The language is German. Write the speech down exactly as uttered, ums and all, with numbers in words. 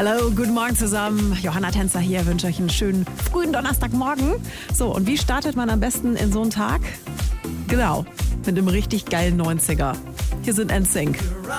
Hallo, guten Morgen zusammen. Johanna Tänzer hier, wünsche euch einen schönen frühen Donnerstagmorgen. So, und wie startet man am besten in so einen Tag? Genau, mit einem richtig geilen neunziger. Hier sind N Sync.